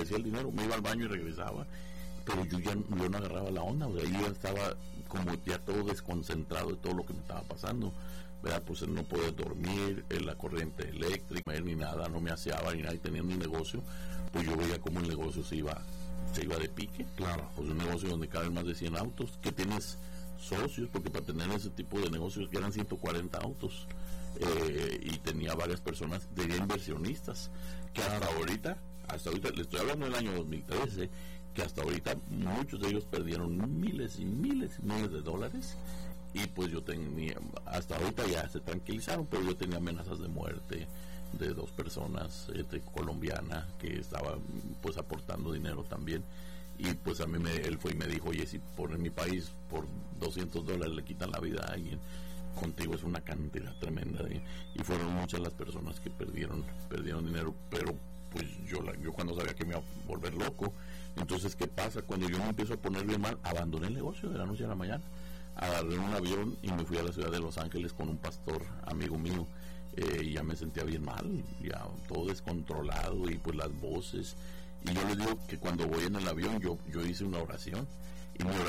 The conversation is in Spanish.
aparecía el dinero, me iba al baño y regresaba, pero yo no agarraba la onda, o sea, yo ya estaba como ya todo desconcentrado de todo lo que me estaba pasando, ¿verdad? Pues no poder dormir, la corriente eléctrica, ni nada, no me aseaba ni nada, y teniendo un negocio, pues yo veía como el negocio se iba de pique. Claro. Pues un negocio donde caben más de 100 autos, que tienes socios, porque para tener ese tipo de negocios que eran 140 autos, y tenía varias personas de inversionistas, que hasta ahorita, le estoy hablando del año 2013, que hasta ahorita muchos de ellos perdieron miles y miles y miles de dólares, y pues yo tenía, hasta ahorita ya se tranquilizaron, pero yo tenía amenazas de muerte de 2 personas, colombiana, que estaba pues aportando dinero también, y pues a mí él fue y me dijo, oye, si en mi país por $200 le quitan la vida a alguien, contigo es una cantidad tremenda, y fueron muchas las personas que perdieron dinero, pero pues yo cuando sabía que me iba a volver loco. Entonces, ¿qué pasa? Cuando yo me empiezo a poner bien mal, abandoné el negocio de la noche a la mañana, agarré un avión y me fui a la ciudad de Los Ángeles con un pastor amigo mío, y ya me sentía bien mal, ya todo descontrolado, y pues las voces, y yo les digo que cuando voy en el avión yo hice una oración, y mi